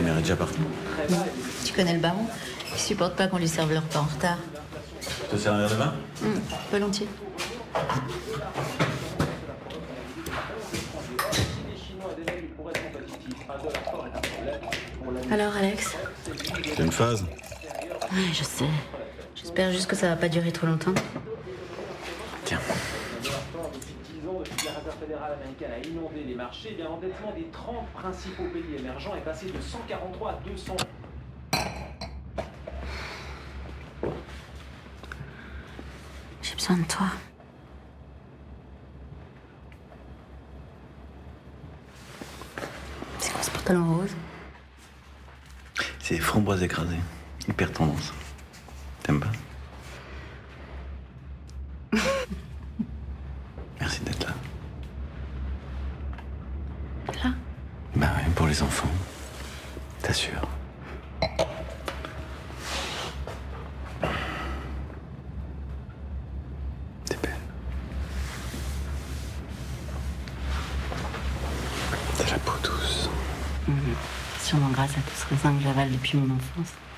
Ta mère est déjà partie. Tu connais le baron? Il supporte pas qu'on lui serve le repas en retard. Je te sers un verre de vin? Volontiers. Alors, Alex? C'est une phase. Ouais, je sais. J'espère juste que ça va pas durer trop longtemps. Tiens. La réserve fédérale américaine a inondé les marchés. Bien, l'endettement des 30 principaux pays émergents est passé de 143 à 200. J'ai besoin de toi. C'est quoi ce pantalon rose? C'est framboise écrasée. Hyper tendance. T'aimes pas? Merci d'être là. Là? Bah ouais, pour les enfants. T'assures. T'es belle. T'as la peau douce. Sûrement grâce à tout ce raisin que j'avale depuis mon enfance.